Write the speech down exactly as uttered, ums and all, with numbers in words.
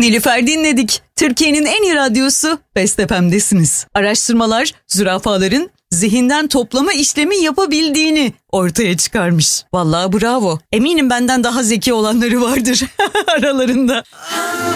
Nilüfer dinledik. Türkiye'nin en iyi radyosu Best F M'desiniz. Araştırmalar zürafaların zihinden toplama işlemi yapabildiğini ortaya çıkarmış. Vallahi bravo. Eminim benden daha zeki olanları vardır aralarında.